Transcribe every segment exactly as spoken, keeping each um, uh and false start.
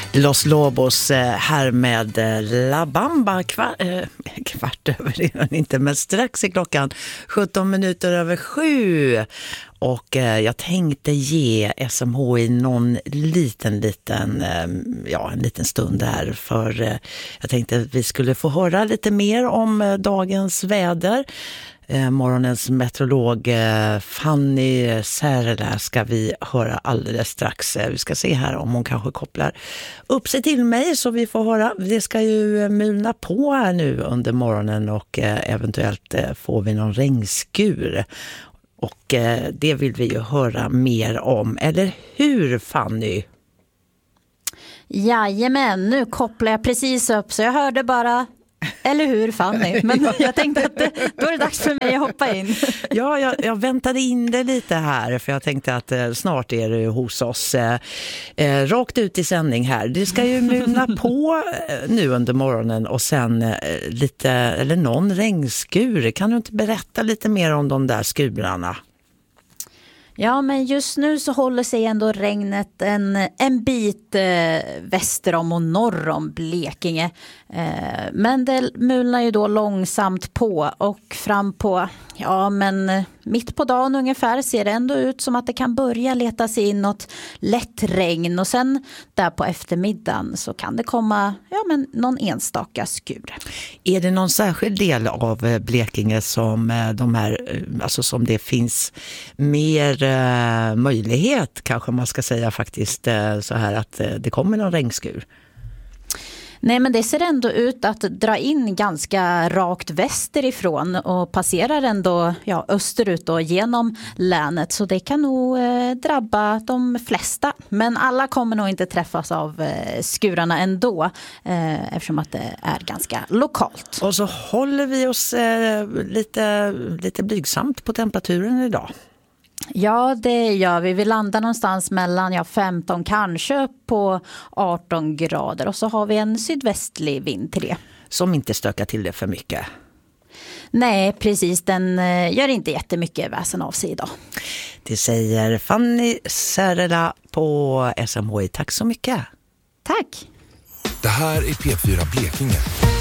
Los Lobos här med La Bamba kvart, äh, kvart över redan inte, men strax är klockan sjutton minuter över sju. Och eh, jag tänkte ge S M H I någon liten, liten, eh, ja, en liten stund här. För eh, jag tänkte att vi skulle få höra lite mer om eh, dagens väder. Eh, morgonens meteorolog eh, Fanny Särla ska vi höra alldeles strax. Eh, vi ska se här om hon kanske kopplar upp sig till mig så vi får höra. Det ska ju mulna på här nu under morgonen och eh, eventuellt eh, får vi någon regnskur. Och eh, det vill vi ju höra mer om. Eller hur, Fanny? Jajamän, nu kopplar jag precis upp så jag hörde bara, eller hur Fanny? Men jag tänkte att det, då är det dags för mig att hoppa in. Ja, jag, jag väntade in det lite här för jag tänkte att eh, snart är det hos oss. Eh, eh, rakt ut i sändning här. Det ska ju mulna på eh, nu under morgonen och sen eh, lite, eller någon regnskur. Kan du inte berätta lite mer om de där skurarna? Ja, men just nu så håller sig ändå regnet en, en bit eh, väster om och norr om Blekinge. Eh, men det mulnar ju då långsamt på och fram på, ja men eh, mitt på dagen ungefär ser det ändå ut som att det kan börja leta sig in något lätt regn. Och sen där på eftermiddagen så kan det komma, ja men någon enstaka skur. Är det någon särskild del av Blekinge som eh, de här, alltså som det finns mer eh, möjlighet, kanske man ska säga faktiskt eh, så här att eh, det kommer någon regnskur? Nej, men det ser ändå ut att dra in ganska rakt västerifrån och passerar ändå ja, österut då, genom länet. Så det kan nog eh, drabba de flesta. Men alla kommer nog inte träffas av eh, skurarna ändå eh, eftersom att det är ganska lokalt. Och så håller vi oss eh, lite, lite blygsamt på temperaturen idag. Ja, det gör vi. Vi landar någonstans mellan ja, femton, kanske på arton grader. Och så har vi en sydvästlig vind till det. Som inte stökar till det för mycket. Nej, precis. Den gör inte jättemycket väsen av sig idag. Det säger Fanny Särla på S M H I. Tack så mycket. Tack. Det här är P fyra Blekinge.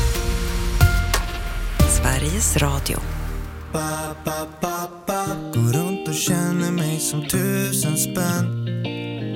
Sveriges Radio. Ba, ba, ba, ba. Går runt och känner mig som tusen spänn.